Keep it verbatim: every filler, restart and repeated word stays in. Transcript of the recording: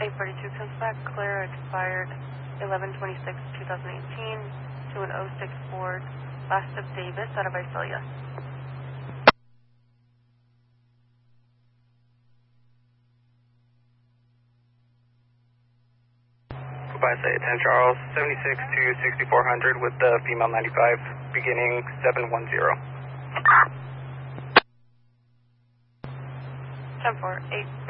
eight forty-two comes back, clear, expired eleven twenty-six twenty eighteen to an oh six Ford, last of Davis out of Visalia. Goodbye, say ten Charles, seventy-six to sixty-four hundred with the female ninety-five, beginning seven one zero. ten four, eight